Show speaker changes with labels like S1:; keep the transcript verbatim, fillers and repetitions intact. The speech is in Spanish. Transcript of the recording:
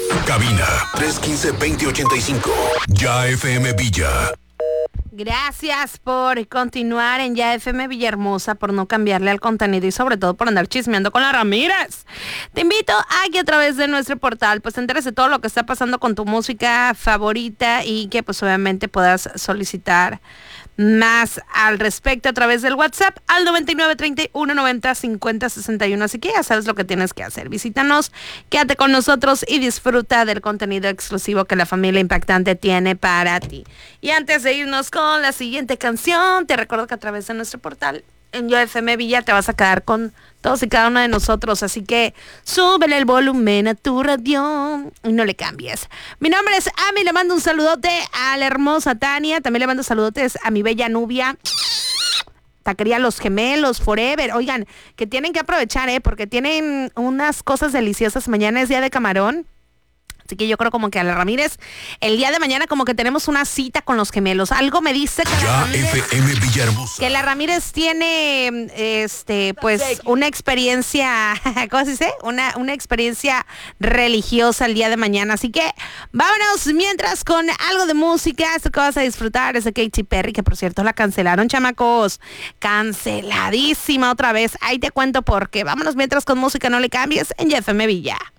S1: Cabina tres uno cinco, dos cero ocho cinco. Ya F M Villa.
S2: Gracias por continuar en Ya F M Villahermosa, por no cambiarle al contenido y sobre todo por andar chismeando con la Ramírez. Te invito a que a través de nuestro portal pues te enteres de todo lo que está pasando con tu música favorita y que pues obviamente puedas solicitar más al respecto a través del WhatsApp al noventa y nueve, treinta y uno, noventa, cincuenta, sesenta y uno. Así que ya sabes lo que tienes que hacer. Visítanos, quédate con nosotros y disfruta del contenido exclusivo que la familia impactante tiene para ti. Y antes de irnos con la siguiente canción, te recuerdo que a través de nuestro portal en Ya F M Villa te vas a quedar con todos y cada uno de nosotros, así que súbele el volumen a tu radio y no le cambies. Mi nombre es Ami, le mando un saludote a la hermosa Tania, también le mando saludotes a mi bella Nubia, Taquería Los Gemelos, Forever. Oigan, que tienen que aprovechar, ¿eh? Porque tienen unas cosas deliciosas. Mañana es día de camarón. Así que yo creo como que a la Ramírez, el día de mañana como que tenemos una cita con Los Gemelos. Algo me dice que
S1: Ya
S2: la Ramírez,
S1: F M Villahermosa.
S2: que la Ramírez tiene, este, pues, una experiencia, ¿cómo se dice? Una, una experiencia religiosa el día de mañana. Así que vámonos mientras con algo de música. Esto que vas a disfrutar es de Katy Perry, que por cierto la cancelaron, chamacos. Canceladísima otra vez. Ahí te cuento por qué. Vámonos mientras con música, no le cambies en Ya F M Villa.